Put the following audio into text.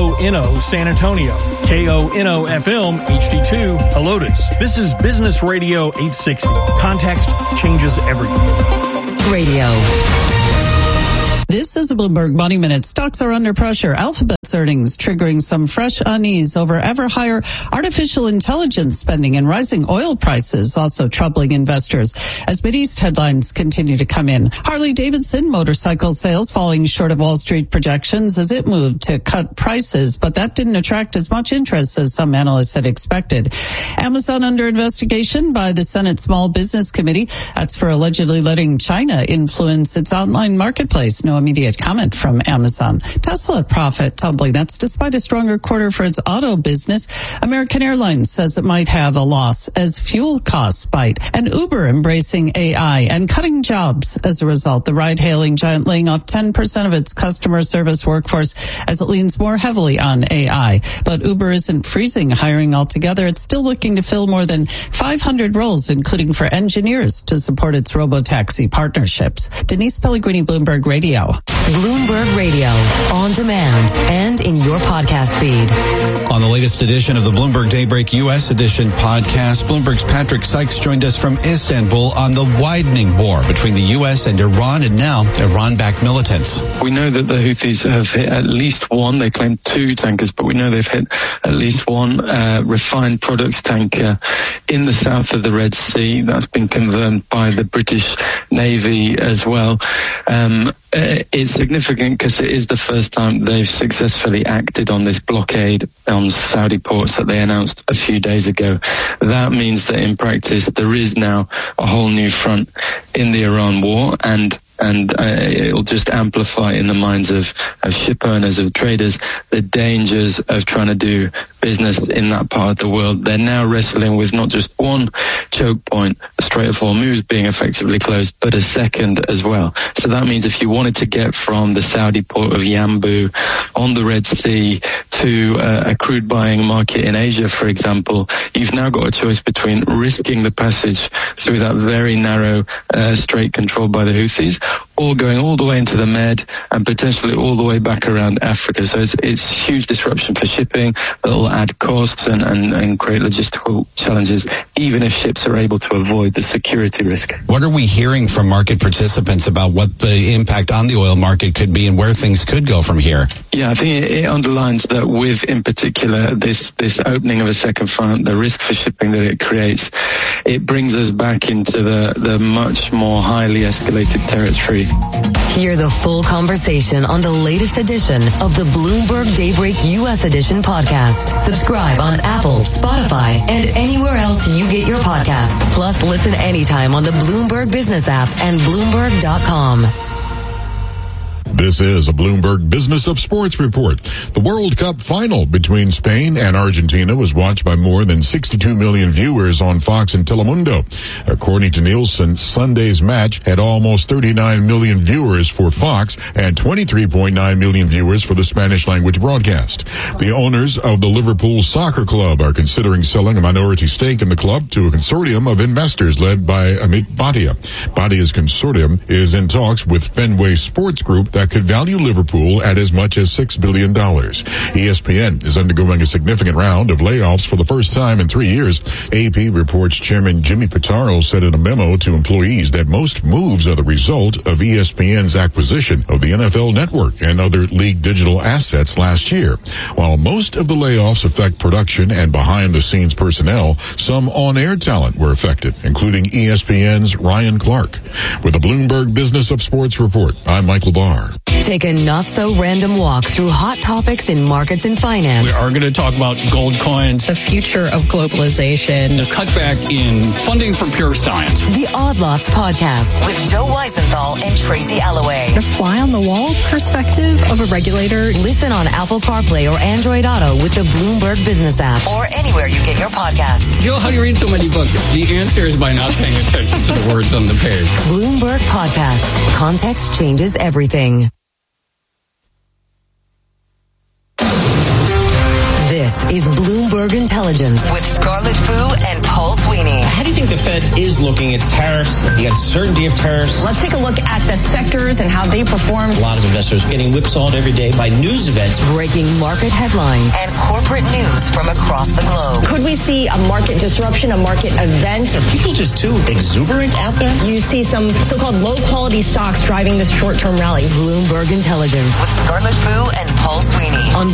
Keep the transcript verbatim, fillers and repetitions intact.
O N O San Antonio, K O N O F M H D two Helotes. This is Business Radio eight sixty. Context changes everything. Radio. This is a Bloomberg Money Minute. Stocks are under pressure. Alphabet's earnings triggering some fresh unease over ever higher artificial intelligence spending, and rising oil prices also troubling investors as Mideast headlines continue to come in. Harley-Davidson motorcycle sales falling short of Wall Street projections as it moved to cut prices, but that didn't attract as much interest as some analysts had expected. Amazon under investigation by the Senate Small Business Committee. That's for allegedly letting China influence its online marketplace. No immediate comment from Amazon. Tesla profit tumbling. That's despite a stronger quarter for its auto business. American Airlines says it might have a loss as fuel costs bite. And Uber embracing A I and cutting jobs as a result. The ride-hailing giant laying off ten percent of its customer service workforce as it leans more heavily on A I. But Uber isn't freezing hiring altogether. It's still looking to fill more than five hundred roles, including for engineers to support its robotaxi partnerships. Denise Pellegrini, Bloomberg Radio. Bloomberg Radio, on demand and in your podcast feed. On the latest edition of the Bloomberg Daybreak U S Edition podcast, Bloomberg's Patrick Sykes joined us from Istanbul on the widening war between the U S and Iran, and now Iran-backed militants. We know that the Houthis have hit at least one, they claim two tankers, but we know they've hit at least one uh, refined products tanker in the south of the Red Sea. That's been confirmed by the British Navy as well. Um, Uh, it's significant because it is the first time they've successfully acted on this blockade on Saudi ports that they announced a few days ago. That means that in practice there is now a whole new front in the Iran war, and and uh, it'll just amplify in the minds of, of ship owners, of traders, the dangers of trying to do business in that part of the world. They're now wrestling with not just one choke point, the Strait of Hormuz being effectively closed, but a second as well. So that means if you wanted to get from the Saudi port of Yanbu on the Red Sea to uh, a crude buying market in Asia, for example, you've now got a choice between risking the passage through that very narrow uh, strait controlled by the Houthis, or going all the way into the Med and potentially all the way back around Africa. So it's, it's huge disruption for shipping. It'll add costs and, and, and create logistical challenges, even if ships are able to avoid the security risk. What are we hearing from market participants about what the impact on the oil market could be and where things could go from here? Yeah, I think it, it underlines that with, in particular, this, this opening of a second front, the risk for shipping that it creates, it brings us back into the, the much more highly escalated territory. Hear the full conversation on the latest edition of the Bloomberg Daybreak U S Edition podcast. Subscribe on Apple, Spotify, and anywhere else you get your podcasts. Plus, listen anytime on the Bloomberg Business app and Bloomberg dot com. This is a Bloomberg Business of Sports report. The World Cup final between Spain and Argentina was watched by more than sixty-two million viewers on Fox and Telemundo. According to Nielsen, Sunday's match had almost thirty-nine million viewers for Fox and twenty-three point nine million viewers for the Spanish language broadcast. The owners of the Liverpool Soccer Club are considering selling a minority stake in the club to a consortium of investors led by Amit Bhatia. Bhatia's consortium is in talks with Fenway Sports Group that could value Liverpool at as much as six billion dollars. E S P N is undergoing a significant round of layoffs for the first time in three years. A P reports Chairman Jimmy Pitaro said in a memo to employees that most moves are the result of E S P N's acquisition of the N F L Network and other league digital assets last year. While most of the layoffs affect production and behind-the-scenes personnel, some on-air talent were affected, including E S P N's Ryan Clark. With the Bloomberg Business of Sports report, I'm Michael Barr. Take a not-so-random walk through hot topics in markets and finance. We are going to talk about gold coins, the future of globalization, the cutback in funding for pure science. The Odd Lots podcast with Joe Weisenthal and Tracy Alloway. The fly-on-the-wall perspective of a regulator. Listen on Apple CarPlay or Android Auto with the Bloomberg Business app or anywhere you get your podcasts. Joe, how do you read so many books? The answer is by not paying attention to the words on the page. Bloomberg Podcasts. Context changes everything. This is Bloomberg Bloomberg Intelligence with Scarlett Fu and Paul Sweeney. How do you think the Fed is looking at tariffs, the uncertainty of tariffs? Let's take a look at the sectors and how they performed. A lot of investors getting whipsawed every day by news events. Breaking market headlines and corporate news from across the globe. Could we see a market disruption, a market event? Are people just too exuberant out there? You see some so-called low-quality stocks driving this short-term rally. Bloomberg Intelligence with Scarlett Fu and Paul Sweeney on